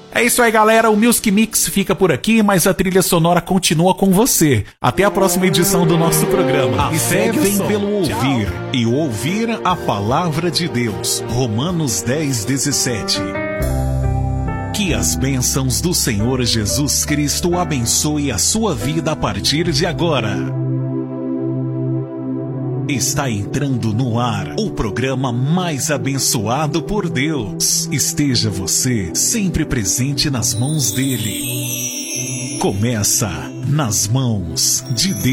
É isso aí, galera. O Music Mix fica por aqui, mas a trilha sonora continua com você. Até a próxima edição do nosso programa. A fé vem pelo ouvir, e ouvir a palavra de Deus. Romanos 10:17. Que as bênçãos do Senhor Jesus Cristo abençoe a sua vida a partir de agora. Está entrando no ar o programa mais abençoado por Deus. Esteja você sempre presente nas mãos dele. Começa Nas Mãos de Deus.